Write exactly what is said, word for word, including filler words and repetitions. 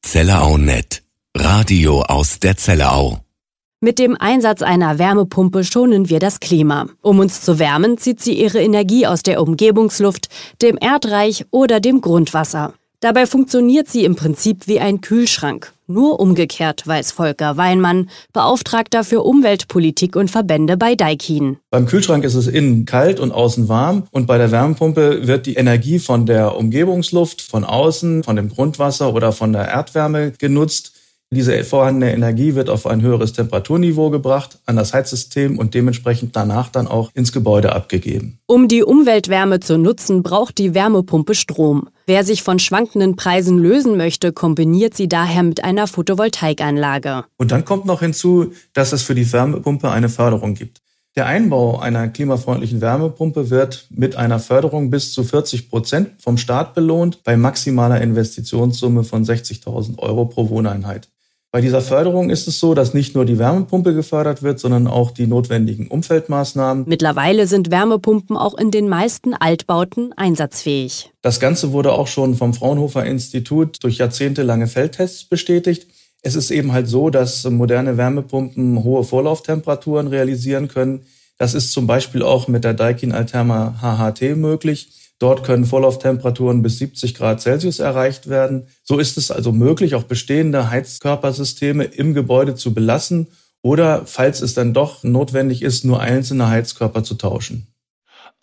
ZelleauNet. Radio aus der Zellerau. Mit dem Einsatz einer Wärmepumpe schonen wir das Klima. Um uns zu wärmen, zieht sie ihre Energie aus der Umgebungsluft, dem Erdreich oder dem Grundwasser. Dabei funktioniert sie im Prinzip wie ein Kühlschrank. Nur umgekehrt, weiß Volker Weinmann, Beauftragter für Umweltpolitik und Verbände bei Daikin. Beim Kühlschrank ist es innen kalt und außen warm und bei der Wärmepumpe wird die Energie von der Umgebungsluft, von außen, von dem Grundwasser oder von der Erdwärme genutzt. Diese vorhandene Energie wird auf ein höheres Temperaturniveau gebracht, an das Heizsystem und dementsprechend danach dann auch ins Gebäude abgegeben. Um die Umweltwärme zu nutzen, braucht die Wärmepumpe Strom. Wer sich von schwankenden Preisen lösen möchte, kombiniert sie daher mit einer Photovoltaikanlage. Und dann kommt noch hinzu, dass es für die Wärmepumpe eine Förderung gibt. Der Einbau einer klimafreundlichen Wärmepumpe wird mit einer Förderung bis zu vierzig Prozent vom Staat belohnt, bei maximaler Investitionssumme von sechzigtausend Euro pro Wohneinheit. Bei dieser Förderung ist es so, dass nicht nur die Wärmepumpe gefördert wird, sondern auch die notwendigen Umfeldmaßnahmen. Mittlerweile sind Wärmepumpen auch in den meisten Altbauten einsatzfähig. Das Ganze wurde auch schon vom Fraunhofer Institut durch jahrzehntelange Feldtests bestätigt. Es ist eben halt so, dass moderne Wärmepumpen hohe Vorlauftemperaturen realisieren können. Das ist zum Beispiel auch mit der Daikin Alterma H H T möglich. Dort können Vorlauftemperaturen bis siebzig Grad Celsius erreicht werden. So ist es also möglich, auch bestehende Heizkörpersysteme im Gebäude zu belassen oder, falls es dann doch notwendig ist, nur einzelne Heizkörper zu tauschen.